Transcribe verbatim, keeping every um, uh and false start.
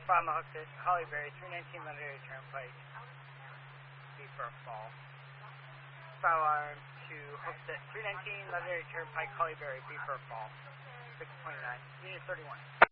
Brahma Hooksit, Hollyberry, three nineteen Londonderry Turnpike, B for fall. Fire alarm to Hooksit, three nineteen Londonderry Turnpike, Hollyberry, B for fall. six twenty-nine, Unit thirty-one.